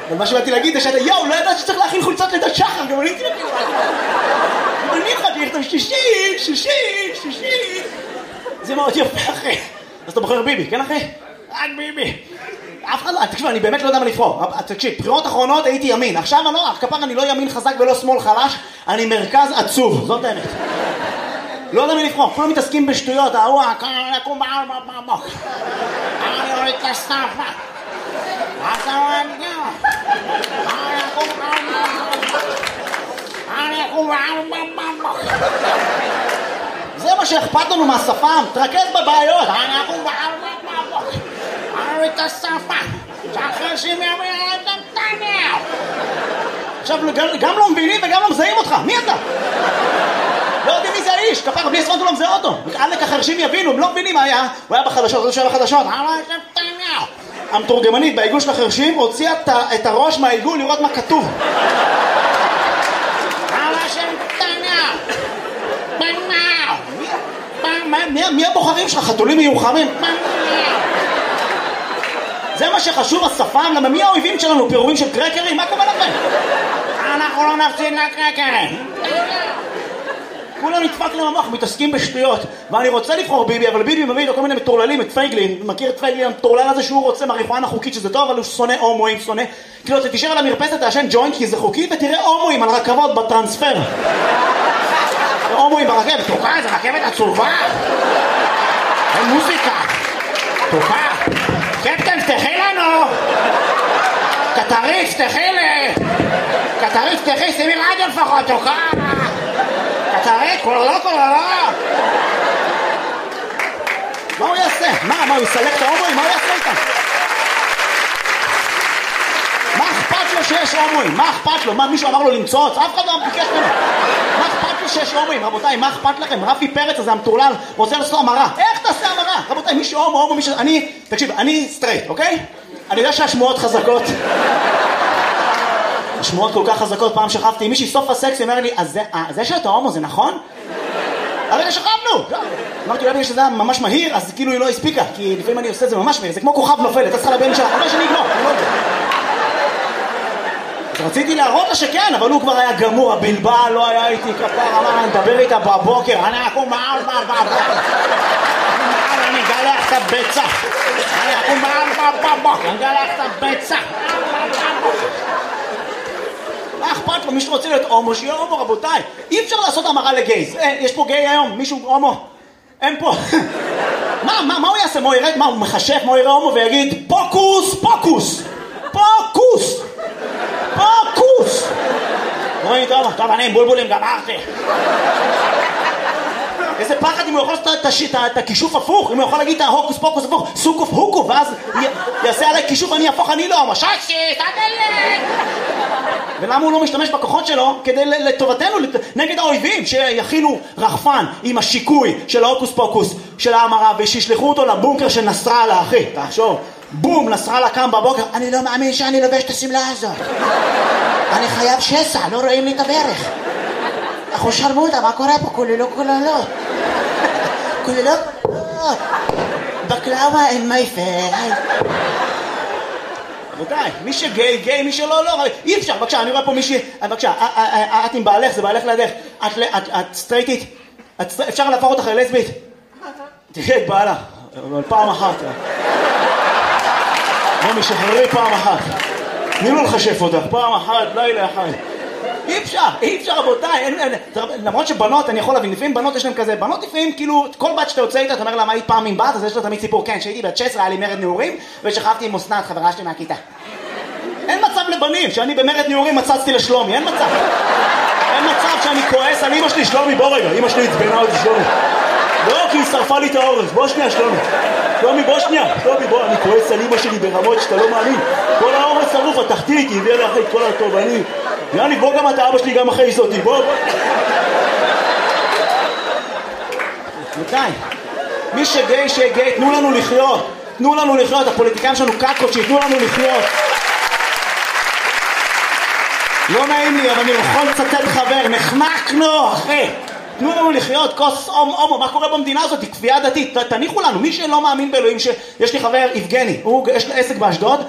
אבל מה שבאתי להגיד זה שאתה, יאו, לא ידעת שצריך להכין חולצות לידת שחר, גם אני תלך כאילו. אני יכולתי לכתוב שישי. זה מאוד יפה, אחי. אז אתה בוחר ביבי, כן אחי? רק ביבי. אף אחד לא, תקשיב, אני באמת לא יודע מה לבחור. תקשיב, בחירות אחרונות הייתי ימין. עכשיו אני לא, כפר אני לא ימין חזק ולא שמאל חלש, אני מרכז עצוב, זאת האמת. לא יודע מה לבחור, כולם מתעסקים בשטויות, ההוא, אני אקום בעל במוק. אני אוריד את הסטאפה. זה מה שאכפת לנו מהשפם, תרכז בבעיות. אני אקום בעל במוק. אני אוריד את הסטאפה. שאחרי שימי אמירה את נתניהו. עכשיו גם לא מבינים וגם לא מזהים אותך, מי אתה? לא יודעים מי זה האיש, כפר, בלי הספרנט הוא לא מזהה אותו. עלק החרשים יבינו, הם לא מבינים מה היה. הוא היה בחדשות, הוא היה בחדשות. המתורגמנית בעיגול של החרשים הוציאה את הראש מהעיגול לראות מה כתוב. מי הבוחרים שלך? חתולים מיוחמים? זה מה שחשוב, השפם, למה מי האויבים שלנו? פירורים של קרקרים? מה קורה לכם? אנחנו לא נפסיד לקרקרים. כולם נדפק להם המוח, מתעסקים בשטויות. ואני רוצה לבחור ביבי, אבל ביבי מביא לו כל מיני מטורללים, את פייגלין. מכיר את פייגלין המטורלל הזה שהוא רוצה מריחואנה חוקית שזה טוב, אבל הוא שונא הומואים, שונא. כאילו, אתה תישאר על המרפסת, תעשן ג'וינט כי זה חוקי, ותראה הומואים על רכבות בטרנספר. הומואים ברכבת, תוקע, זה רכבת עצובה. אין מוזיקה. תוקע. קפטן, תחי לנו. קטריף, תחי לי. קטריף, תחי, שימי רדיו לפחות, תוקע. קטריף, כולו. מה הוא יעשה? מה הוא יסלק את ההומואים? מה הוא יעשה איתם? מה אכפת לו שיש הומואים? מה אכפת לו? מה, מישהו אמר לו למצוץ? אף אחד לא ביקש ממנו. מה אכפת לו שיש הומואים? רבותיי, מה אכפת לכם? רפי פרץ הזה המטורלל רוצה לעשות המרה. איך תעשה המרה? רבותיי, מישהו הומו, מישהו... תקשיב, אני סטרייט, אוקיי? אני יודע שהשמועות חזקות. השמועות כל כך חזקות. פעם שכבתי עם מישהי סוף הסקס, היא אמרה לי, אז זה שאתה הומו זה נכון? הרגע שכבנו! אמרתי לה בגלל שזה היה ממש מהיר, אז כאילו היא לא הספיקה, כי לפעמים אני עושה את זה ממש מהיר, זה כמו כוכב נופל, אתה צריכה לבן שלה, אבל שאני אגמור, אני לא יודע. אז רציתי להראות לה שכן, אבל הוא כבר היה גמור, הבלבל לא היה איתי כפר, אמר, אני מדבר איתה בבוקר, אני אקום מעל בבוקר. אני אגלח את הביצה. אני אקום מעל בבוקר, אני אגלח את הביצה. מה אכפת לו? מישהו רוצה להיות הומו, שיהיה הומו, רבותיי. אי אפשר לעשות המרה לגייז. יש פה גיי היום? מישהו הומו? אין פה. מה הוא יעשה? מה הוא ירד? מה הוא מחשף? מה הוא יראה הומו ויגיד פוקוס, פוקוס, פוקוס, פוקוס. רואים טוב, אני עם בולבולים גמרתי. איזה פחד אם הוא יכול לעשות את הכישוף הפוך, אם הוא יכול להגיד את ההוקוס פוקוס הפוך, סוקוף הוקו, ואז יעשה עליי כישוף ואני הפוך, אני לא, מששי, תדלת. ולמה הוא לא משתמש בכוחות שלו כדי לטובתנו, נגד האויבים, שיכינו רחפן עם השיקוי של ההוקוס פוקוס של ההמרה, ושישלחו אותו לבונקר של נסראללה, אחי, תחשוב, בום, נסראללה קם בבוקר, אני לא מאמין שאני לובש את הסמלה הזאת. אני חייב שסע, לא רואים לי את הברך. אנחנו שרמוטה, מה קורה פה? כוללות. בקלאווה אין מייפל. רבותיי, מי שגיי, גיי, מי שלא, לא. אי אפשר, בבקשה, אני רואה פה מישהי, בבקשה, את עם בעלך, זה בעלך לידך. את סטרייטית, אפשר להפוך אותך ללסבית? תראה את בעלה, אבל פעם אחת. מומי, שחררי פעם אחת. תני לו לחשף אותך, פעם אחת, לילה אחד. אי אפשר רבותיי, למרות שבנות, אני יכול להבין, לפעמים בנות יש להם כזה, בנות לפעמים כאילו, כל בת שאתה יוצא איתה, אתה אומר לה מה היית פעם עם בת, אז יש לו תמיד סיפור, כן, שהייתי בת 16, היה לי מרד נעורים, ושכבתי עם אסנת, חברה שלי מהכיתה. אין מצב לבנים, שאני במרד נעורים מצצתי לשלומי, אין מצב שאני כועס על אמא שלי, שלומי, בוא רגע, אמא שלי הצבנה אותי שלומי. לא, כי היא שרפה לי את האורז, בוא שנייה שלומי. שלומי, בוא שנייה, שלומי, בוא, אני כועס על אמא שלי ברמות שאתה לא מאמין. כל האורז שרוף, התחתית, היא הביאה לאחרי כל הטוב, יאללה, בוא גם אתה, אבא שלי גם אחרי אותי, בוא. מתי? מי שגיי, שיהיה גיי, תנו לנו לחיות, הפוליטיקאים שלנו קקות, שיתנו לנו לחיות. לא נעים לי, אבל אני יכול לצטט חבר, נחנקנו, אחי. תנו לנו לחיות, כוס הומו, מה קורה במדינה הזאת? היא כפייה דתית, תניחו לנו, מי שלא מאמין באלוהים, שיש לי חבר, יבגני, יש לו עסק באשדוד,